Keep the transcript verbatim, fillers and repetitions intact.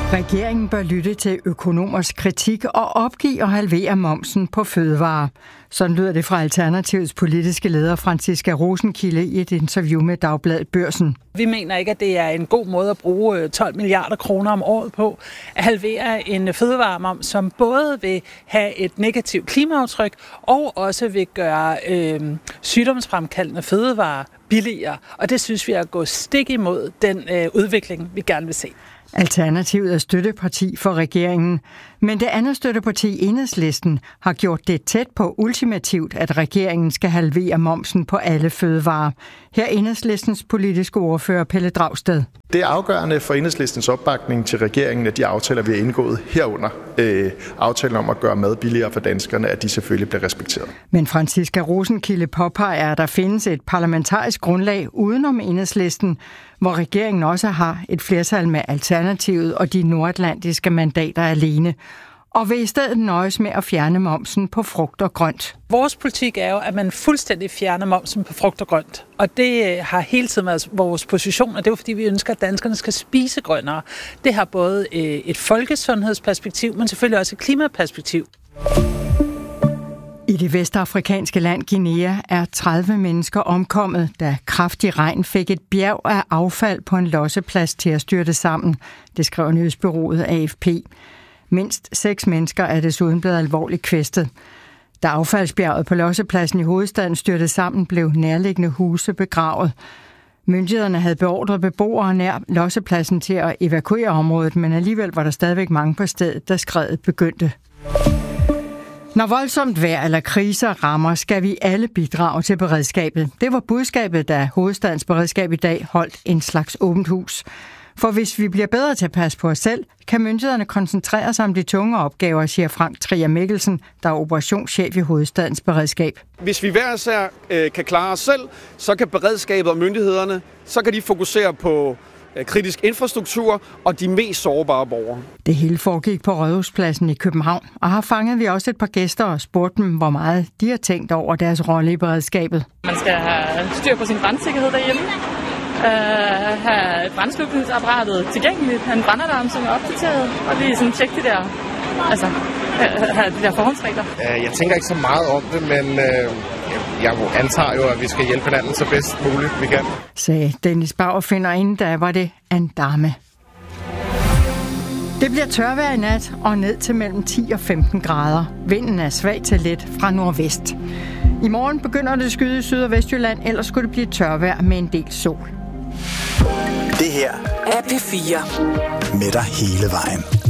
Regeringen bør lytte til økonomers kritik og opgive og halvere momsen på fødevarer. Sådan lyder det fra Alternativets politiske leder Franciska Rosenkilde i et interview med Dagbladet Børsen. Vi mener ikke, at det er en god måde at bruge tolv milliarder kroner om året på at halvere en fødevaremoms, som både vil have et negativt klimaaftryk og også vil gøre øh, sygdomsfremkaldende fødevarer billigere. Og det synes vi er at gå stik imod den øh, udvikling, vi gerne vil se. Alternativet er støtteparti for regeringen, men det andet støtteparti, Enhedslisten, har gjort det tæt på ultimativt, at regeringen skal halvere momsen på alle fødevarer. Her er Enhedslistens politiske ordfører Pelle Dragsted. Det er afgørende for Enhedslistens opbakning til regeringen, at de aftaler, vi har indgået herunder, øh, aftalen om at gøre mad billigere for danskerne, at de selvfølgelig bliver respekteret. Men Franciska Rosenkilde påpeger, at der findes et parlamentarisk grundlag udenom Enhedslisten, hvor regeringen også har et flertal med Alternativet og de nordatlantiske mandater alene, og vil i stedet nøjes med at fjerne momsen på frugt og grønt. Vores politik er jo, at man fuldstændig fjerner momsen på frugt og grønt. Og det har hele tiden været vores position, og det er jo fordi, vi ønsker, at danskerne skal spise grønnere. Det har både et folkesundhedsperspektiv, men selvfølgelig også et klimaperspektiv. I det vestafrikanske land Guinea er tredive mennesker omkommet, da kraftig regn fik et bjerg af affald på en losseplads til at styrte sammen. Det skrev nyhedsbureauet A F P. Mindst seks mennesker er desuden blevet alvorligt kvæstet. Da affaldsbjerget på lossepladsen i hovedstaden styrtede sammen, blev nærliggende huse begravet. Myndighederne havde beordret beboere nær lossepladsen til at evakuere området, men alligevel var der stadigvæk mange på stedet, da skredet begyndte. Når voldsomt vejr eller kriser rammer, skal vi alle bidrage til beredskabet. Det var budskabet, da Hovedstadens Beredskab i dag holdt en slags åbent hus. For hvis vi bliver bedre til at passe på os selv, kan myndighederne koncentrere sig om de tunge opgaver, siger Frank Trier Mikkelsen, der er operationschef i Hovedstadens Beredskab. Hvis vi hver især øh, kan klare os selv, så kan beredskabet og myndighederne, så kan de fokusere på kritisk infrastruktur og de mest sårbare borgere. Det hele foregik på Rådhuspladsen i København, og her fangede vi også et par gæster og spurgte dem, hvor meget de har tænkt over deres rolle i beredskabet. Man skal have styr på sin brandsikkerhed derhjemme, uh, have brandslukningsapparatet tilgængeligt, have en brandalarm, som er opdateret, og lige sådan tjekke de der, altså, have de der forhåndsregler. Jeg tænker ikke så meget om det, men uh... jeg antager jo, at vi skal hjælpe hinanden så bedst muligt, vi kan. Sagde Dennis Bauerfind, og inden da var det en dame. Det bliver tørvejr i nat og ned til mellem ti og femten grader. Vinden er svag til let fra nordvest. I morgen begynder det at skyde i Syd- og Vestjylland, ellers skulle det blive tørvejr med en del sol. Det her er P fire. Med dig hele vejen.